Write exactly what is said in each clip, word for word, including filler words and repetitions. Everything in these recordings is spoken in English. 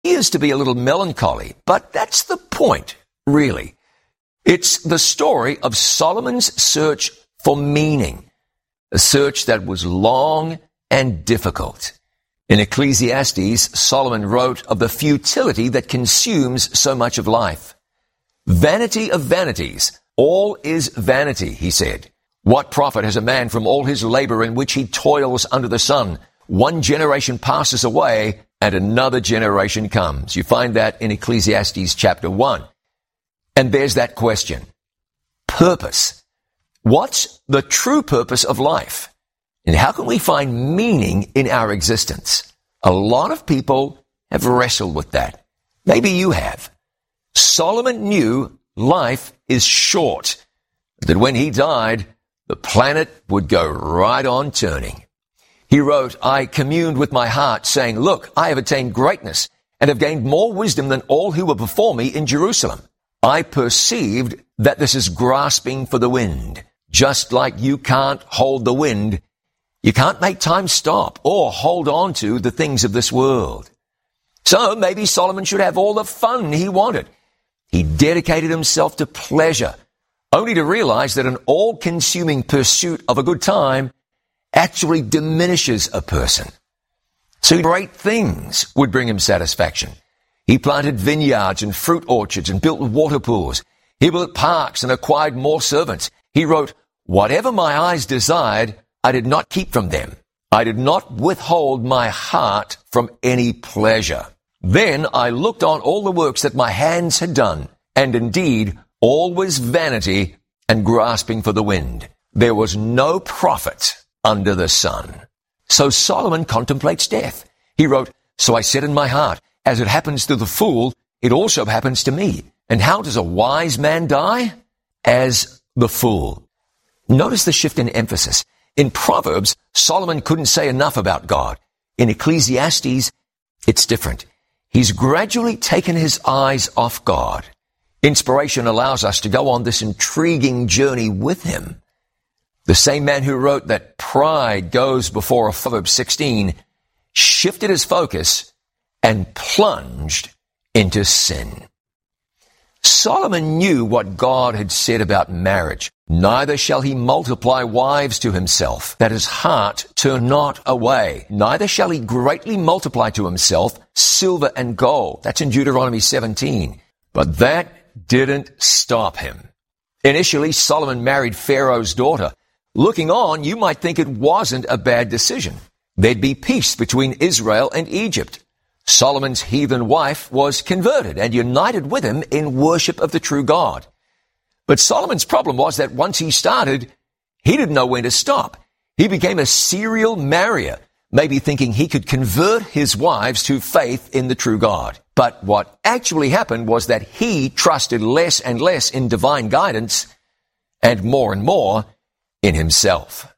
appears to be a little melancholy, but that's the point, really. It's the story of Solomon's search for meaning, a search that was long and difficult. In Ecclesiastes, Solomon wrote of the futility that consumes so much of life. Vanity of vanities, all is vanity, he said. What profit has a man from all his labor in which he toils under the sun? One generation passes away and another generation comes. You find that in Ecclesiastes chapter one. And there's that question. Purpose. What's the true purpose of life? And how can we find meaning in our existence? A lot of people have wrestled with that. Maybe you have. Solomon knew life is short, that when he died, the planet would go right on turning. He wrote, I communed with my heart, saying, look, I have attained greatness and have gained more wisdom than all who were before me in Jerusalem. I perceived that this is grasping for the wind. Just like you can't hold the wind, you can't make time stop or hold on to the things of this world. So maybe Solomon should have all the fun he wanted. He dedicated himself to pleasure, only to realize that an all-consuming pursuit of a good time actually diminishes a person. So great things would bring him satisfaction. He planted vineyards and fruit orchards and built water pools. He built parks and acquired more servants. He wrote, whatever my eyes desired, I did not keep from them. I did not withhold my heart from any pleasure. Then I looked on all the works that my hands had done, and indeed all was vanity and grasping for the wind. There was no profit under the sun. So Solomon contemplates death. He wrote, so I said in my heart, as it happens to the fool, it also happens to me. And how does a wise man die? As the fool. Notice the shift in emphasis. In Proverbs, Solomon couldn't say enough about God. In Ecclesiastes, it's different. He's gradually taken his eyes off God. Inspiration allows us to go on this intriguing journey with him. The same man who wrote that pride goes before a Proverbs sixteen shifted his focus and plunged into sin. Solomon knew what God had said about marriage. Neither shall he multiply wives to himself, that his heart turn not away. Neither shall he greatly multiply to himself silver and gold. That's in Deuteronomy seventeen. But that didn't stop him. Initially, Solomon married Pharaoh's daughter. Looking on, you might think it wasn't a bad decision. There'd be peace between Israel and Egypt. Solomon's heathen wife was converted and united with him in worship of the true God. But Solomon's problem was that once he started, he didn't know when to stop. He became a serial marrier, maybe thinking he could convert his wives to faith in the true God. But what actually happened was that he trusted less and less in divine guidance and more and more in himself.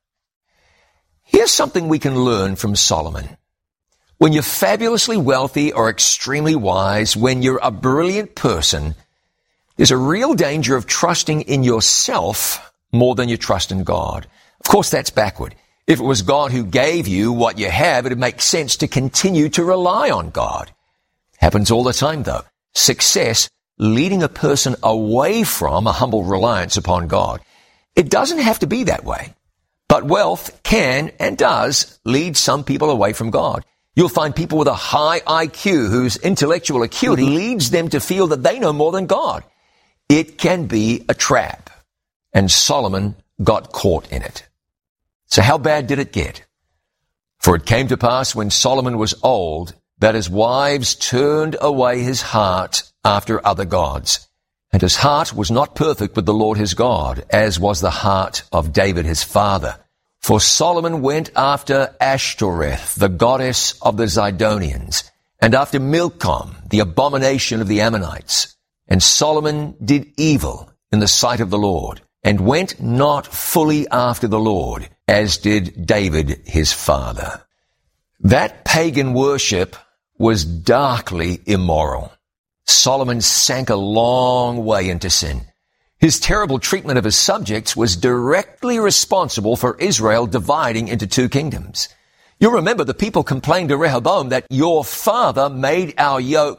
Here's something we can learn from Solomon. When you're fabulously wealthy or extremely wise, when you're a brilliant person, there's a real danger of trusting in yourself more than you trust in God. Of course, that's backward. If it was God who gave you what you have, it'd make sense to continue to rely on God. Happens all the time, though. Success leading a person away from a humble reliance upon God. It doesn't have to be that way. But wealth can and does lead some people away from God. You'll find people with a high I Q whose intellectual acuity leads them to feel that they know more than God. It can be a trap, and Solomon got caught in it. So how bad did it get? For it came to pass when Solomon was old that his wives turned away his heart after other gods, and his heart was not perfect with the Lord his God, as was the heart of David his father. For Solomon went after Ashtoreth, the goddess of the Zidonians, and after Milcom, the abomination of the Ammonites. And Solomon did evil in the sight of the Lord, and went not fully after the Lord, as did David his father. That pagan worship was darkly immoral. Solomon sank a long way into sin. His terrible treatment of his subjects was directly responsible for Israel dividing into two kingdoms. You'll remember the people complained to Rehoboam that your father made our yoke